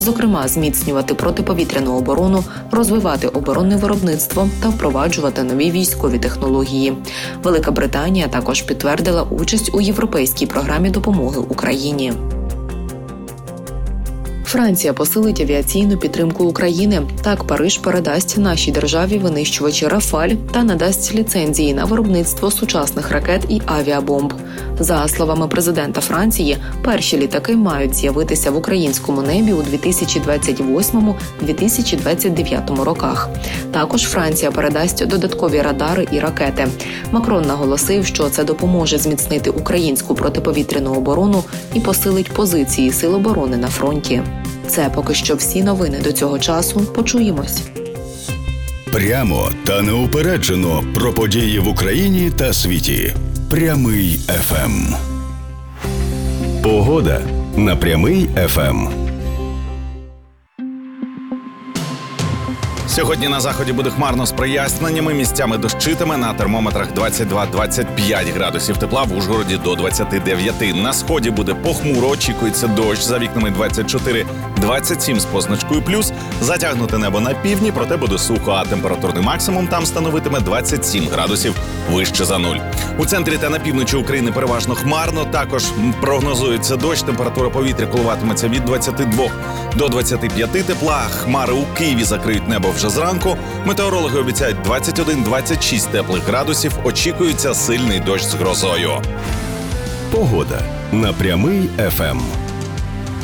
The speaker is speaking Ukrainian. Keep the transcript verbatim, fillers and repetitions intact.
Зокрема, зміцнювати протиповітряну оборону, розвивати оборонне виробництво та впроваджувати нові військові технології. Велика Британія також підтвердила участь у європейській програмі допомоги Україні. Франція посилить авіаційну підтримку України. Так, Париж передасть нашій державі винищувачі «Рафаль» та надасть ліцензії на виробництво сучасних ракет і авіабомб. За словами президента Франції, перші літаки мають з'явитися в українському небі у дві тисячі двадцять восьмому - дві тисячі двадцять дев'ятому роках. Також Франція передасть додаткові радари і ракети. Макрон наголосив, що це допоможе зміцнити українську протиповітряну оборону і посилить позиції Сил оборони на фронті. Це поки що всі новини до цього часу. Почуємось. Прямо та неупереджено про події в Україні та світі. Прямий еф ем. Погода на Прямий еф ем. Сьогодні на заході буде хмарно з проясненнями, місцями дощитиме, на термометрах двадцять два - двадцять п'ять градусів тепла, в Ужгороді до двадцяти дев'яти. На сході буде похмуро, очікується дощ, за вікнами двадцять чотири - двадцять сім з позначкою плюс. Затягнуте небо на півдні, проте буде сухо, а температурний максимум там становитиме двадцять сім градусів вище за нуль. У центрі та на півночі України переважно хмарно, також прогнозується дощ, температура повітря коливатиметься від двадцяти двох до двадцяти п'яти тепла. Хмари у Києві закриють небо вже зранку. Метеорологи обіцяють двадцять один - двадцять шість теплих градусів. Очікується сильний дощ з грозою. Погода на Прямий еф ем.